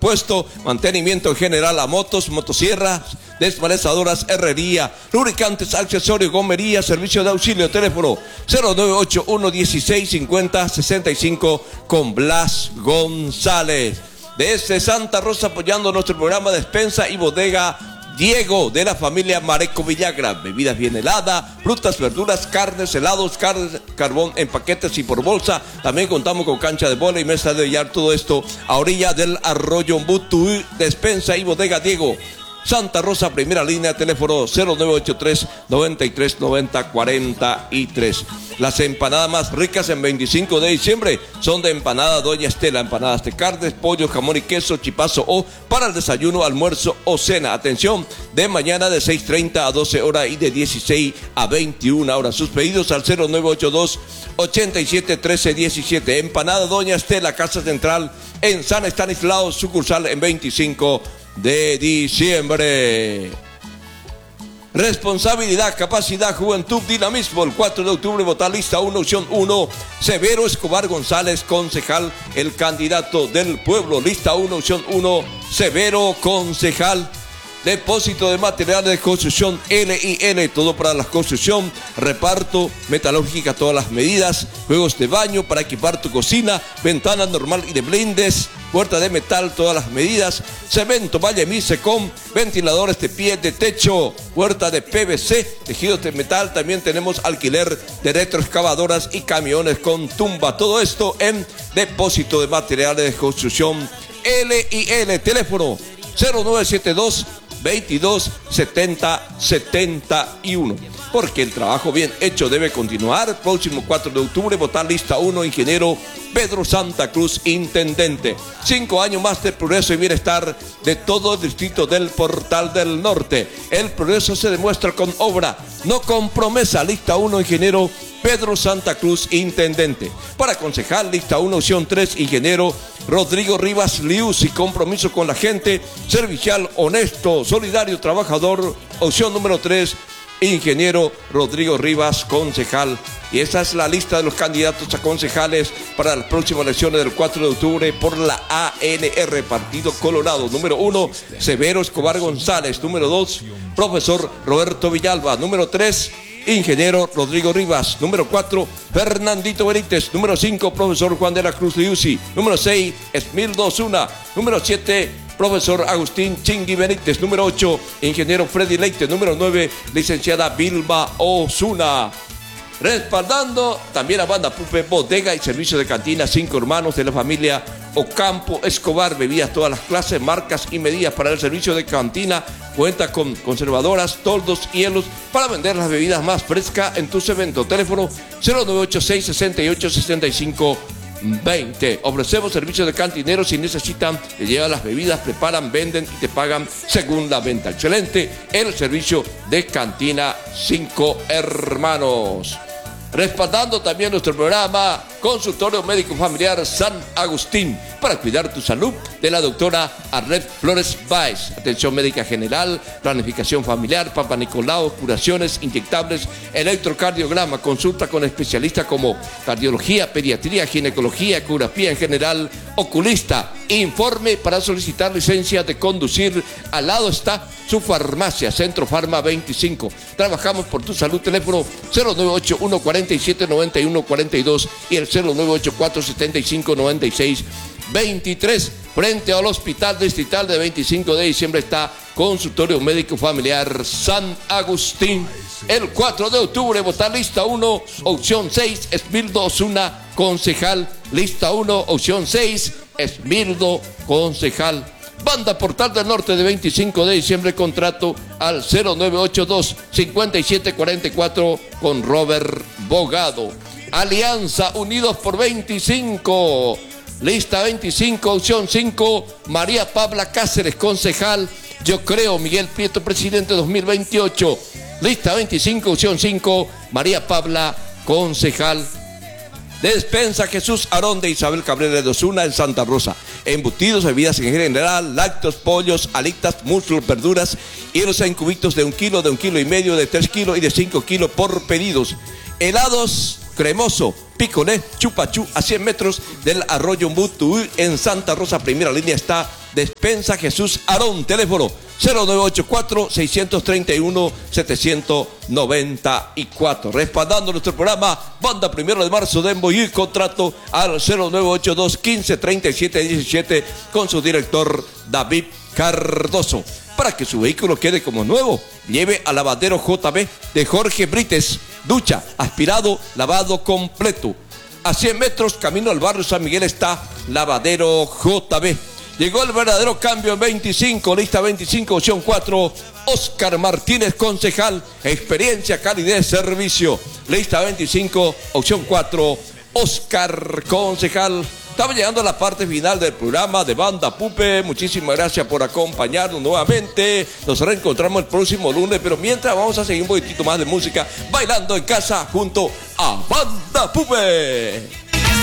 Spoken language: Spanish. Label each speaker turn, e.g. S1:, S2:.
S1: repuesto, mantenimiento general a motos, motosierras, desmalezadoras, herrería, lubricantes, accesorios, gomería, servicio de auxilio, teléfono 0981 16 50 65 con Blas González. Desde Santa Rosa apoyando nuestro programa Despensa y Bodega Diego de la familia Mareco Villagra, bebidas bien heladas, frutas, verduras, carnes, helados, carbón en paquetes y por bolsa. También contamos con cancha de bola y mesa de billar, todo esto a orilla del arroyo Mbutuí. Despensa y Bodega Diego, Santa Rosa, primera línea, teléfono 0983 93 90 43. Las empanadas más ricas en 25 de diciembre son de Empanada Doña Estela, empanadas de carnes, pollo, jamón y queso, chipazo o para el desayuno, almuerzo o cena. Atención, de mañana de 6:30 a 12 horas y de 16 a 21 horas. Sus pedidos al 0982 87 13 17. Empanada Doña Estela, Casa Central en San Estanislao, sucursal en 25 de diciembre. Responsabilidad, capacidad, juventud, dinamismo. El 4 de octubre, votar lista 1, opción 1. Severo Escobar González, concejal, el candidato del pueblo. Lista 1, opción 1. Severo, concejal. Depósito de materiales de construcción LIL, todo para la construcción, reparto, metalúrgica, todas las medidas, juegos de baño para equipar tu cocina, ventana normal y de blindes, puerta de metal, todas las medidas, cemento, Valle Secom, ventiladores de pie, de techo, puerta de PVC, tejidos de metal. También tenemos alquiler de retroexcavadoras y camiones con tumba. Todo esto en depósito de materiales de construcción LIL. Teléfono 0972 22 70 71. Porque el trabajo bien hecho debe continuar. Próximo 4 de octubre, votar lista 1, ingeniero Pedro Santa Cruz, intendente. 5 años más de progreso y bienestar de todo el distrito del Portal del Norte. El progreso se demuestra con obra, no con promesa. Lista 1, ingeniero Pedro Santa Cruz, intendente. Para concejal, lista 1, opción 3, ingeniero Rodrigo Rivas Lius, y compromiso con la gente, servicial, honesto, solidario, trabajador. Opción número 3, ingeniero Rodrigo Rivas, concejal. Y esa es la lista de los candidatos a concejales para las próximas elecciones del 4 de octubre por la ANR, Partido Colorado. Número 1, Severo Escobar González. Número 2, profesor Roberto Villalba. Número 3, ingeniero Rodrigo Rivas. Número 4, Fernandito Benítez. Número 5, profesor Juan de la Cruz Liusi. Número 6, Esmildo Osuna. Número 7, profesor Agustín Chingui Benítez. Número 8, ingeniero Freddy Leite. Número 9, licenciada Vilma Osuna. Respaldando también a Banda Pupe, bodega y servicio de cantina, 5 hermanos de la familia Ocampo Escobar, bebidas todas las clases, marcas y medidas para el servicio de cantina. Cuenta con conservadoras, toldos, hielos para vender las bebidas más frescas en tus eventos. Teléfono 0986 68 65 20. Ofrecemos servicios de cantineros. Si necesitan, te llevan las bebidas, preparan, venden y te pagan según la venta. Excelente el servicio de cantina 5 hermanos. Respaldando también nuestro programa Consultorio Médico Familiar San Agustín, para cuidar tu salud, de la doctora Arlet Flores Báez. Atención médica general, planificación familiar, Papa Nicolau, curaciones, inyectables, electrocardiograma, consulta con especialistas como cardiología, pediatría, ginecología, ecografía en general, oculista. Informe para solicitar licencia de conducir. Al lado está su farmacia, Centro Farma 25. Trabajamos por tu salud. Teléfono 0981 47 91 42 y el 0984 75 96 23. Frente al Hospital Distrital de 25 de diciembre está Consultorio Médico Familiar San Agustín. El 4 de octubre, votar lista 1, opción 6, Esmildo Osuna, concejal. Lista 1, opción 6, Esmildo, concejal. Banda Portal del Norte de 25 de diciembre, contrato al 0982 5744 con Robert Bogado. Alianza Unidos por 25. Lista 25, opción 5, María Pabla Cáceres, concejal. Yo creo, Miguel Prieto, presidente 2028. Lista 25, opción 5, María Pabla, concejal. Despensa Jesús Arón de Isabel Cabrera de Osuna en Santa Rosa. Embutidos, bebidas en general, lácteos, pollos, alitas, muslos, verduras, hielos en cubitos de 1 kilo, de 1,5 kilos, de 3 kilos y de 5 kilos por pedidos. Helados cremoso, Picolé, Chupachú, a 100 metros del Arroyo Mbutuí. En Santa Rosa, primera línea, está Despensa Jesús Arón. Teléfono 0984-631-794. Respaldando nuestro programa, Banda 1 de Marzo de Emboyí, contrato al 0982-153717 con su director David Cardoso. Para que su vehículo quede como nuevo, lleve al lavadero JB de Jorge Brites. Ducha, aspirado, lavado completo. A 100 metros, camino al barrio San Miguel, está lavadero JB. Llegó el verdadero cambio en 25, lista 25, opción 4. Oscar Martínez, concejal, experiencia, calidez, servicio. Lista 25, opción 4. Oscar, concejal. Estamos llegando a la parte final del programa de Banda Pupe. Muchísimas gracias por acompañarnos nuevamente. Nos reencontramos el próximo lunes, pero mientras vamos a seguir un poquitito más de música, bailando en casa junto a Banda Pupe.